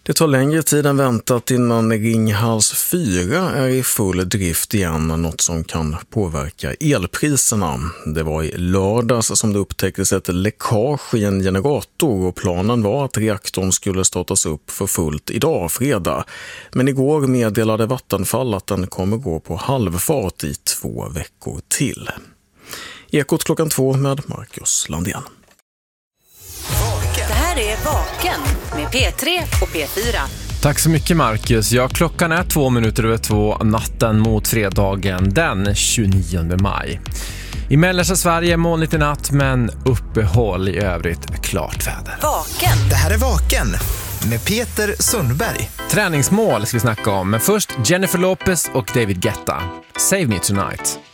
Det tar längre tid än väntat innan Ringhals 4 är i full drift igen, något som kan påverka elpriserna. Det var i lördags som det upptäcktes ett läckage i en generator och planen var att reaktorn skulle startas upp för fullt idag, fredag. Men igår meddelade Vattenfall att den kommer gå på halvfart i 2 veckor till. Ekot 2 med Marcus Landén. Det här är Vaken med P3 och P4. Tack så mycket Marcus. Ja, klockan är 2:02 natten mot fredagen den 29 maj. I mellersta Sverige molnigt i natt men uppehåll i övrigt klart väder. Vaken. Det här är Vaken med Peter Sundberg. Träningsmål ska vi snacka om, men först Jennifer Lopez och David Guetta. Save Me Tonight.